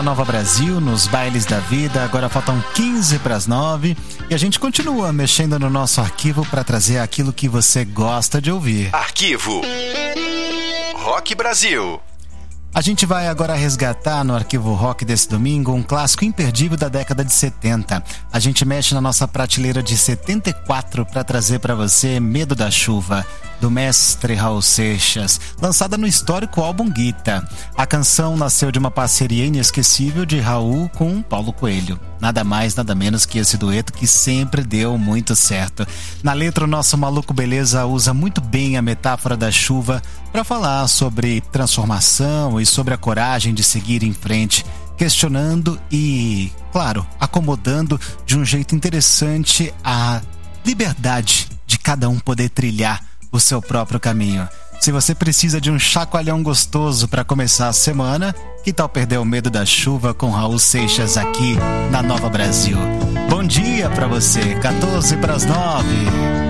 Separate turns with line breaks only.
Nova Brasil, nos bailes da vida. Agora faltam 15 para as 9 e a gente continua mexendo no nosso arquivo para trazer aquilo que você gosta de ouvir.
Arquivo Rock Brasil.
A gente vai agora resgatar no Arquivo Rock desse domingo um clássico imperdível da década de 70. A gente mexe na nossa prateleira de 74 para trazer para você Medo da Chuva, do mestre Raul Seixas, lançada no histórico álbum Guita. A canção nasceu de uma parceria inesquecível de Raul com Paulo Coelho. Nada mais, nada menos que esse dueto que sempre deu muito certo. Na letra, o nosso maluco beleza usa muito bem a metáfora da chuva para falar sobre transformação e sobre a coragem de seguir em frente, questionando e, claro, acomodando de um jeito interessante a liberdade de cada um poder trilhar o seu próprio caminho. Se você precisa de um chacoalhão gostoso para começar a semana, que tal perder o medo da chuva com Raul Seixas aqui na Nova Brasil? Bom dia para você, 14 para as 9.